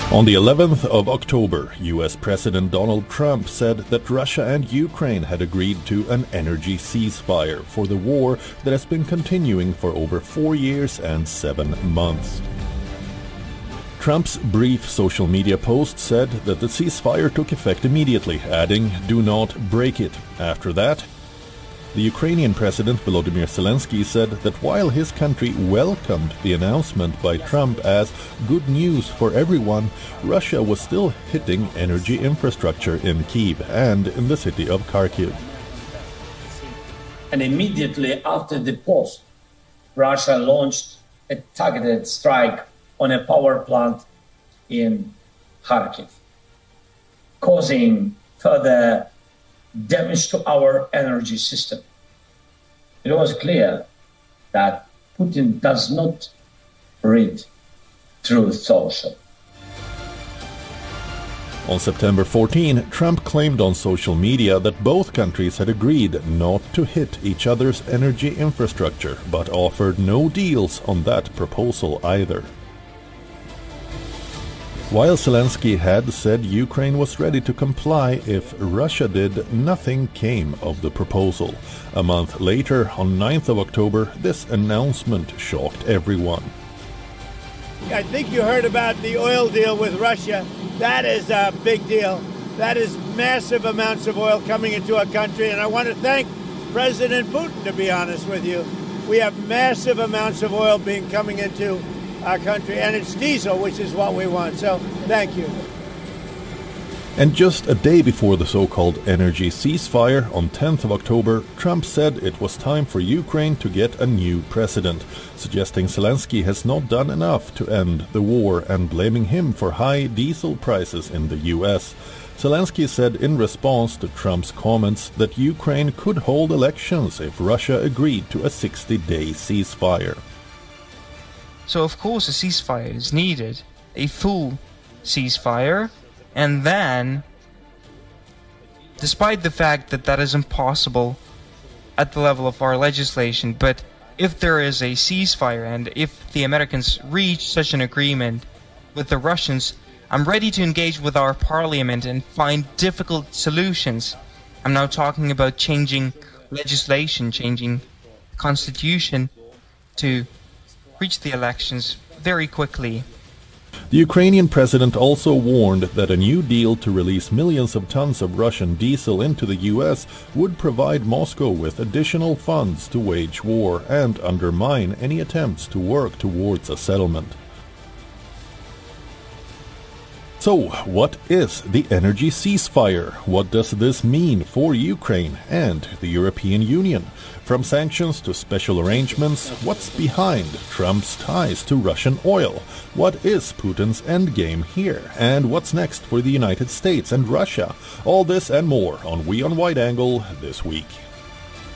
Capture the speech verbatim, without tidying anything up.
On the eleventh of October, U S President Donald Trump said that Russia and Ukraine had agreed to an energy ceasefire for the war that has been continuing for over four years and seven months. Trump's brief social media post said that the ceasefire took effect immediately, adding, "Do not break it." After that, the Ukrainian President Volodymyr Zelensky said that while his country welcomed the announcement by Trump as good news for everyone, Russia was still hitting energy infrastructure in Kyiv and in the city of Kharkiv. And immediately after the post, Russia launched a targeted strike on a power plant in Kharkiv, causing further damage to our energy system. It was clear that Putin does not read Truth Social. On September fourteenth, Trump claimed on social media that both countries had agreed not to hit each other's energy infrastructure, but offered no deals on that proposal either. While Zelensky had said Ukraine was ready to comply if Russia did, nothing came of the proposal. A month later, on ninth of October, this announcement shocked everyone. I think you heard about the oil deal with Russia. That is a big deal. That is massive amounts of oil coming into our country, and I want to thank President Putin, to be honest with you. We have massive amounts of oil being coming into our country, and it's diesel, which is what we want. So, thank you. And just a day before the so-called energy ceasefire, on tenth of October, Trump said it was time for Ukraine to get a new president, suggesting Zelensky has not done enough to end the war and blaming him for high diesel prices in the U S. Zelensky said in response to Trump's comments that Ukraine could hold elections if Russia agreed to a sixty-day ceasefire. So of course a ceasefire is needed, a full ceasefire, and then, despite the fact that that is impossible at the level of our legislation, but if there is a ceasefire and if the Americans reach such an agreement with the Russians, I'm ready to engage with our parliament and find difficult solutions. I'm now talking about changing legislation, changing the constitution to reach the elections very quickly. The Ukrainian president also warned that a new deal to release millions of tons of Russian diesel into the U S would provide Moscow with additional funds to wage war and undermine any attempts to work towards a settlement. So, what is the energy ceasefire? What does this mean for Ukraine and the European Union? From sanctions to special arrangements, what's behind Trump's ties to Russian oil? What is Putin's endgame here? And what's next for the United States and Russia? All this and more on We on Wide Angle this week.